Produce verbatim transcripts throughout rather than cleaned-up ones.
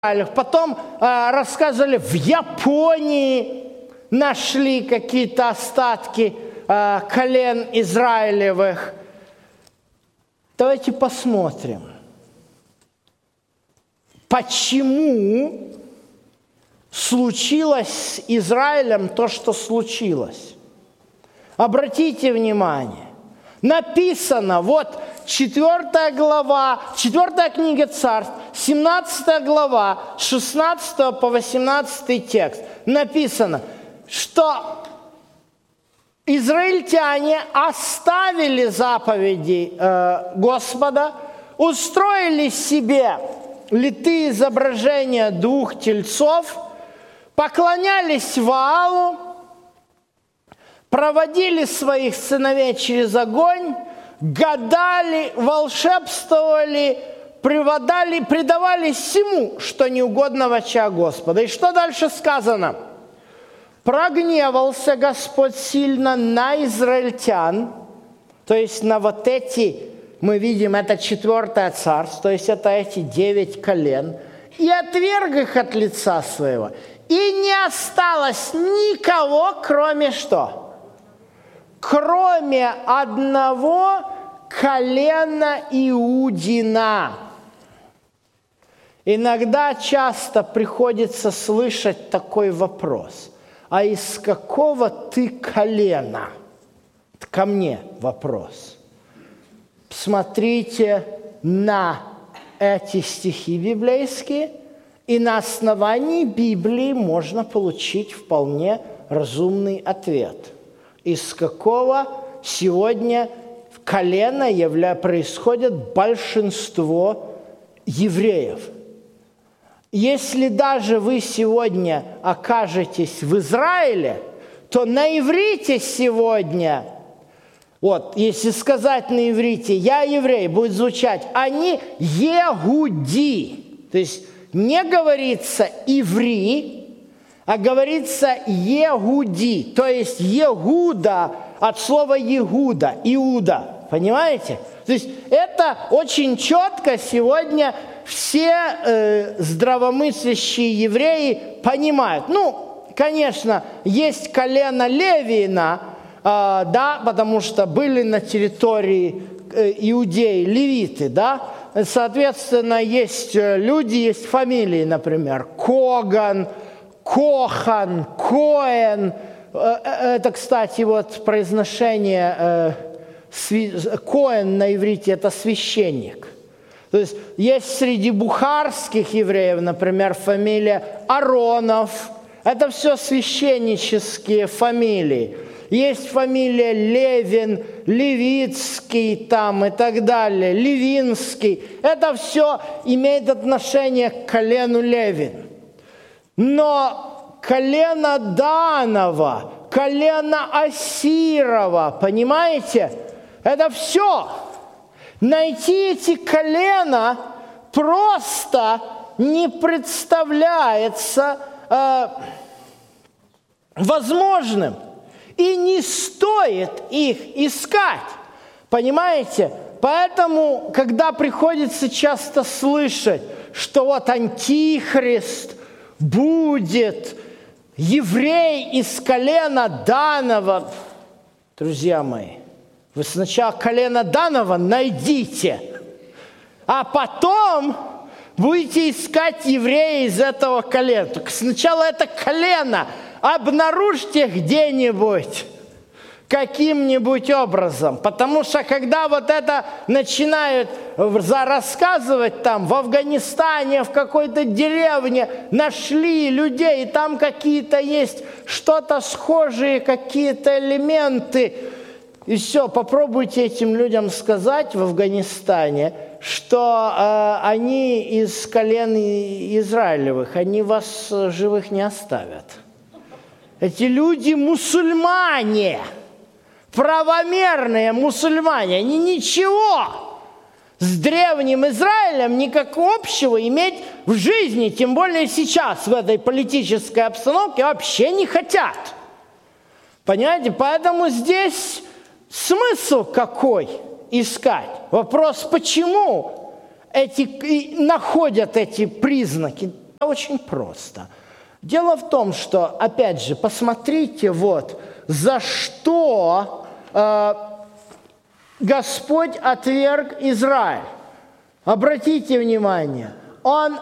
Потом э, рассказывали, в Японии нашли какие-то остатки э, колен Израилевых. Давайте посмотрим, почему случилось с Израилем то, что случилось. Обратите внимание, написано, вот четвёртая глава, четвёртая книга Царств, семнадцатая глава, с шестнадцатого по восемнадцатый текст. Написано, что израильтяне оставили заповеди э, Господа, устроили себе литые изображения двух тельцов, поклонялись Ваалу, проводили своих сыновей через огонь, гадали, волшебствовали, приводали, предавались всему, что не угодно в очах Господа. И что дальше сказано? Прогневался Господь сильно на израильтян, то есть на вот эти, мы видим, это четвертое царство, то есть это эти девять колен, и отверг их от лица своего. И не осталось никого, кроме что? Кроме одного колена Иудина. Иногда часто приходится слышать такой вопрос. А из какого ты колена? Ко мне вопрос. Смотрите на эти стихи библейские, и на основании Библии можно получить вполне разумный ответ. Из какого сегодня колена явля... происходит большинство евреев. Если даже вы сегодня окажетесь в Израиле, то на иврите сегодня, вот, если сказать на иврите «я еврей», будет звучать «они егуди», то есть не говорится «иври», а говорится «егуди», то есть «егуда» от слова «егуда», «иуда», понимаете? То есть это очень четко сегодня все э, здравомыслящие евреи понимают. Ну, конечно, есть колено Левиина, э, да, потому что были на территории э, Иудеи левиты, да. Соответственно, есть люди, есть фамилии, например, Коган, Кохан, Коэн. Это, кстати, вот произношение э, сви... Коэн на иврите – это священник. То есть есть среди бухарских евреев, например, фамилия Аронов. Это все священнические фамилии. Есть фамилия Левин, Левицкий там и так далее, Левинский. Это все имеет отношение к колену Левин. Но колено Данова, колено Асирова, понимаете, это все. Найти эти колена просто не представляется э, возможным. И не стоит их искать. Понимаете? Поэтому, когда приходится часто слышать, что вот Антихрист будет еврей из колена Данова, друзья мои, вы сначала колено Данова найдите, а потом будете искать еврея из этого колена. Только сначала это колено обнаружьте где-нибудь, каким-нибудь образом. Потому что когда вот это начинают рассказывать там в Афганистане, в какой-то деревне, нашли людей, и там какие-то есть что-то схожие, какие-то элементы, и все, попробуйте этим людям сказать в Афганистане, что э, они из колен Израилевых, они вас живых не оставят. Эти люди мусульмане, правомерные мусульмане, они ничего с древним Израилем никакого общего иметь в жизни, тем более сейчас в этой политической обстановке вообще не хотят. Понимаете, поэтому здесь смысл какой искать? Вопрос, почему эти, находят эти признаки? очень просто. Дело в том, что, опять же, посмотрите, вот, за что э, Господь отверг Израиль. Обратите внимание, он,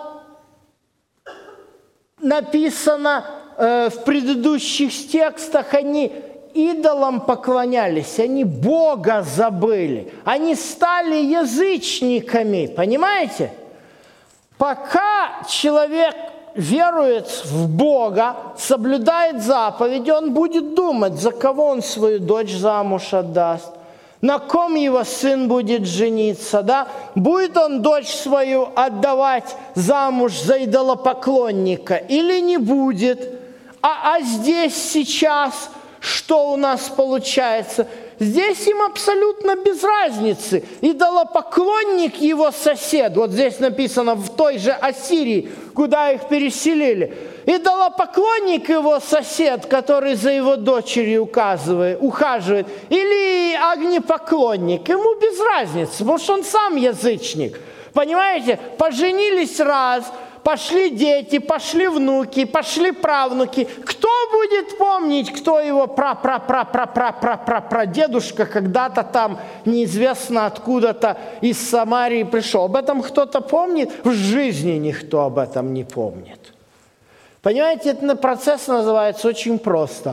написано э, в предыдущих текстах, они идолам поклонялись, они Бога забыли, они стали язычниками, понимаете? Пока человек верует в Бога, соблюдает заповеди, он будет думать, за кого он свою дочь замуж отдаст, на ком его сын будет жениться, да? Будет он дочь свою отдавать замуж за идолопоклонника или не будет. А, а здесь сейчас что у нас получается? Здесь им абсолютно без разницы. Идолопоклонник его сосед, вот здесь написано в той же Ассирии, куда их переселили. Идолопоклонник его сосед, который за его дочерью указывает, ухаживает, или огнепоклонник, ему без разницы, потому что он сам язычник. Понимаете, поженились раз, пошли дети, пошли внуки, пошли правнуки. Кто будет помнить, кто его пра-пра-пра-пра-пра-пра-пра-прадедушка когда-то там неизвестно откуда-то из Самарии пришел? Об этом кто-то помнит? В жизни никто об этом не помнит. Понимаете, этот процесс называется очень просто.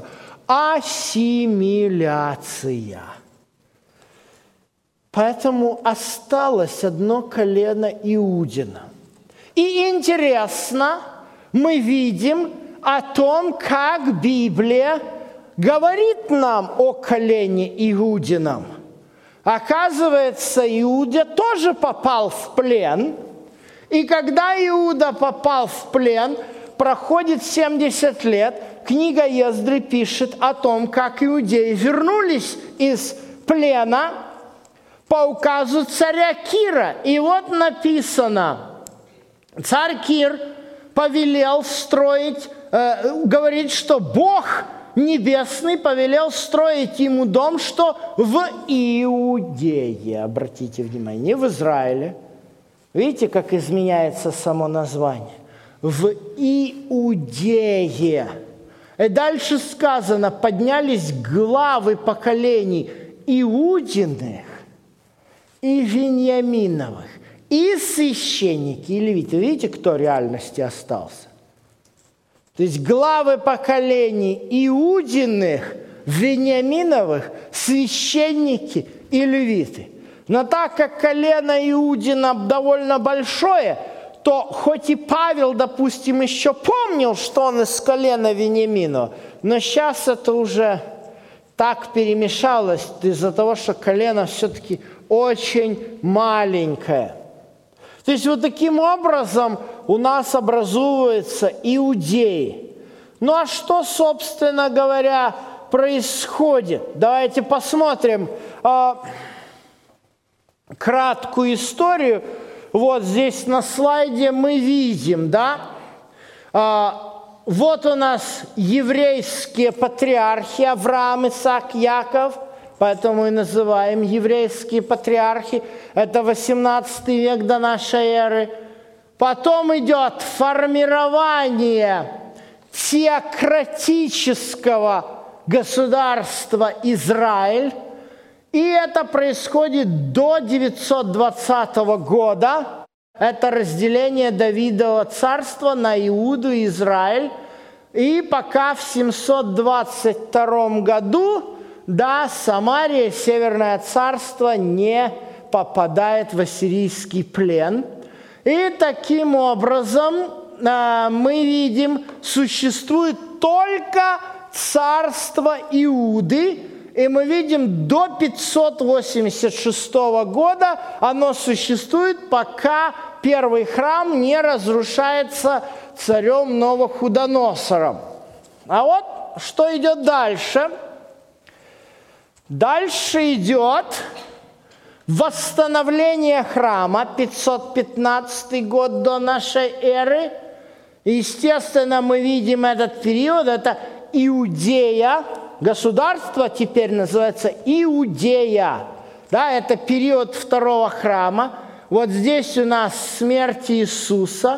Ассимиляция. Поэтому осталось одно колено Иудина. И интересно, мы видим о том, как Библия говорит нам о колене Иудином. Оказывается, Иуда тоже попал в плен. И когда Иуда попал в плен, проходит семьдесят лет, книга Ездры пишет о том, как иудеи вернулись из плена по указу царя Кира. И вот написано... Царь Кир повелел строить, э, говорит, что Бог Небесный повелел строить ему дом, что в Иудее. Обратите внимание, не в Израиле. Видите, как изменяется само название? В Иудее. И дальше сказано, поднялись главы поколений Иудиных и Вениаминовых. И священники, и левиты. Видите, кто в реальности остался? То есть главы поколений Иудиных, Вениаминовых, священники и левиты. Но так как колено Иудина довольно большое, то хоть и Павел, допустим, еще помнил, что он из колена Вениаминова, но сейчас это уже так перемешалось из-за того, что колено все-таки очень маленькое. То есть вот таким образом у нас образуются иудеи. Ну а что, собственно говоря, происходит? Давайте посмотрим э, краткую историю. Вот здесь на слайде мы видим, да? Э, вот у нас еврейские патриархи Авраам, Исаак, Яков. Поэтому и называем еврейские патриархи. Это восемнадцатый век до нашей эры. Потом идет формирование теократического государства Израиль. И это происходит до девятьсот двадцатого года. Это разделение Давидова царства на Иуду и Израиль. И пока в семьсот двадцать втором году... Да, Самария, Северное царство, не попадает в ассирийский плен. И таким образом мы видим, существует только царство Иуды. И мы видим, до пятьсот восемьдесят шестого года оно существует, пока первый храм не разрушается царем Новохудоносором. А вот что идет дальше? Дальше идет восстановление храма, пятьсот пятнадцатый год до нашей эры. Естественно, мы видим этот период, это Иудея, государство теперь называется Иудея. Да, это период второго храма. Вот здесь у нас смерть Иисуса.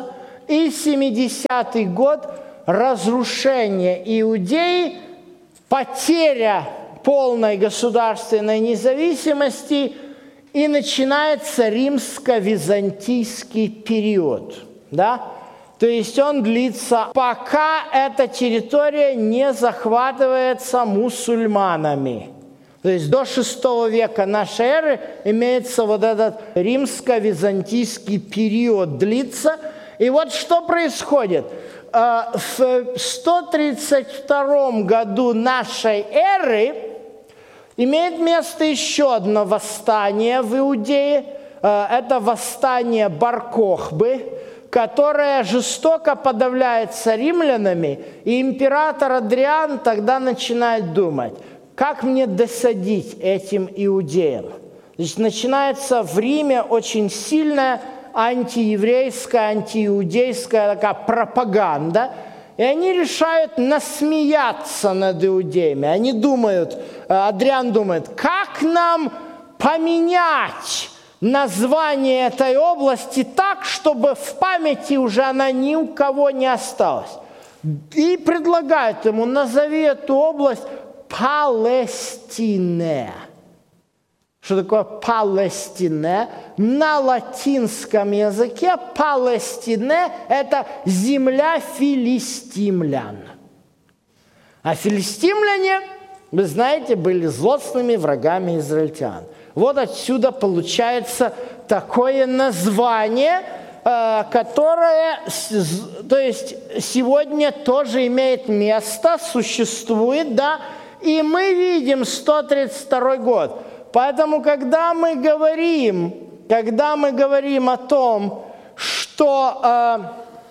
И семидесятый год – разрушение Иудеи, потеря полной государственной независимости, и начинается римско-византийский период. Да? То есть он длится, пока эта территория не захватывается мусульманами. То есть до шестого века нашей эры имеется вот этот римско-византийский период длится. И вот что происходит. В сто тридцать втором году нашей эры имеет место еще одно восстание в Иудее. Это восстание Бар-Кохбы, которое жестоко подавляется римлянами. И император Адриан тогда начинает думать, как мне досадить этим иудеям. Значит, начинается в Риме очень сильная антиеврейская, антииудейская такая пропаганда. И они решают насмеяться над иудеями. Они думают, Адриан думает, как нам поменять название этой области так, чтобы в памяти уже она ни у кого не осталась. И предлагают ему, назови эту область Палестине. Что такое Палестине? На латинском языке Палестине – это земля филистимлян. А филистимляне, вы знаете, были злостными врагами израильтян. Вот отсюда получается такое название, которое, то есть сегодня тоже имеет место, существует, да, и мы видим сто тридцать второй год. Поэтому, когда мы говорим, когда мы говорим о том, что, э,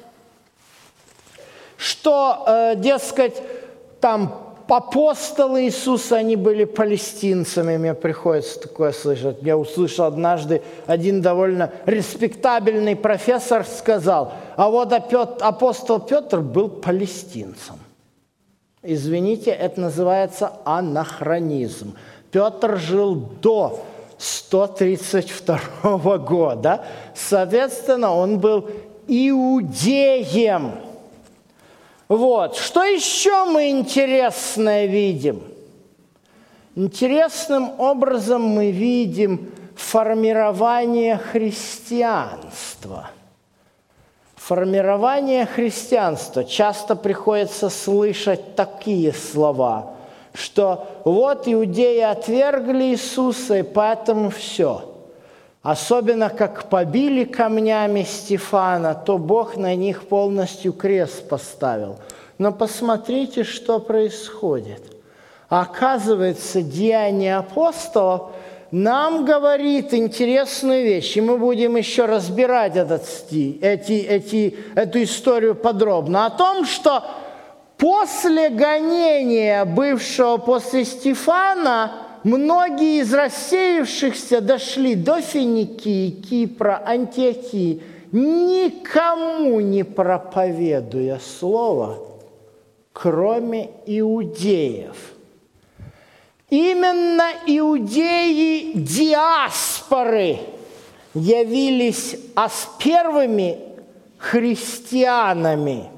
что э, дескать, там апостолы Иисуса, они были палестинцами, мне приходится такое слышать. Я услышал однажды, один довольно респектабельный профессор сказал, а вот апостол Петр был палестинцем. Извините, это называется анахронизм. Петр жил до сто тридцать второго года, соответственно, он был иудеем. Вот. Что еще мы интересное видим? Интересным образом мы видим формирование христианства. Формирование христианства. Часто приходится слышать такие слова, что вот иудеи отвергли Иисуса, и поэтому все. Особенно, как побили камнями Стефана, то Бог на них полностью крест поставил. Но посмотрите, что происходит. Оказывается, Деяния апостолов нам говорит интересную вещь, и мы будем еще разбирать этот стих, эти, эти, эту историю подробно, о том, что после гонения, бывшего после Стефана, многие из рассеявшихся дошли до Финикии, Кипра, Антиохии, никому не проповедуя слово, кроме иудеев. Именно иудеи диаспоры явились первыми христианами.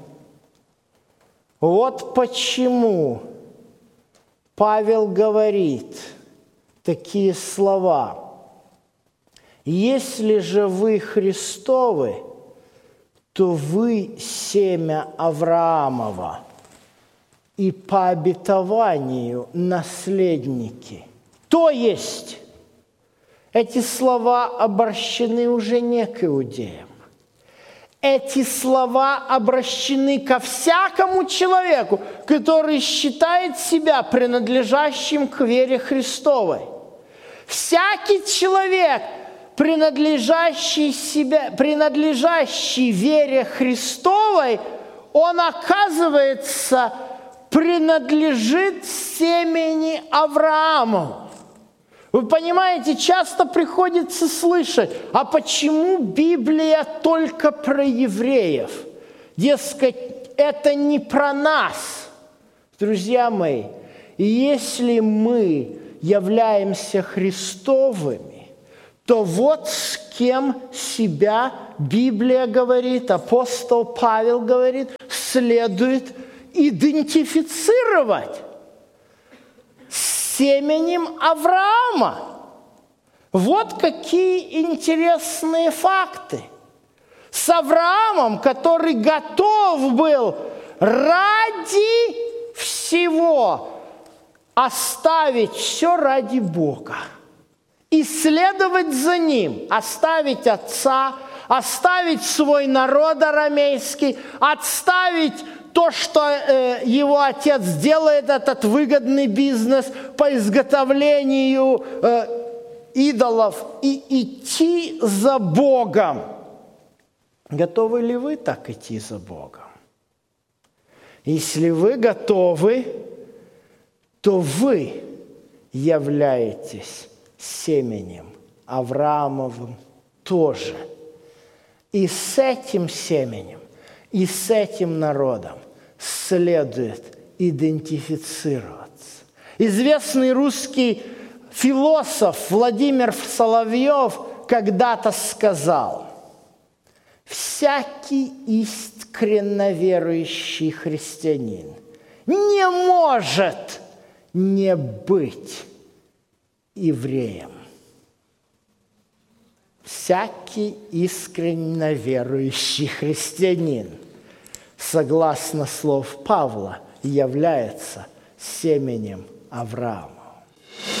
Вот почему Павел говорит такие слова. «Если же вы Христовы, то вы семя Авраамова и по обетованию наследники». То есть эти слова обращены уже не к иудеям. Эти слова обращены ко всякому человеку, который считает себя принадлежащим к вере Христовой. Всякий человек, принадлежащий, себе, принадлежащий вере Христовой, он, оказывается, принадлежит семени Аврааму. Вы понимаете, часто приходится слышать, а почему Библия только про евреев? Дескать, это не про нас. Друзья мои, если мы являемся Христовыми, то вот с кем себя Библия говорит, апостол Павел говорит, следует идентифицировать с семенем Авраама. Вот какие интересные факты. С Авраамом, который готов был ради всего оставить все ради Бога и следовать за Ним, оставить отца, оставить свой народ арамейский, отставить то, что э, его отец делает, этот выгодный бизнес по изготовлению э, идолов, и идти за Богом. Готовы ли вы так идти за Богом? Если вы готовы, то вы являетесь семенем Авраамовым тоже. И с этим семенем, и с этим народом следует идентифицироваться. Известный русский философ Владимир Соловьев когда-то сказал: «Всякий искренно верующий христианин не может не быть евреем». Всякий искренне верующий христианин, согласно слов Павла, является семенем Авраама.